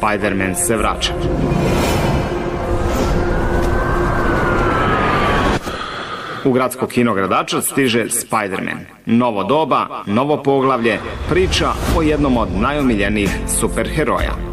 Spider-Man se vraća. U gradsko kino Gradačac stiže Spider-Man. Novo doba, novo poglavlje, priča o jednom od najomiljenijih superheroja.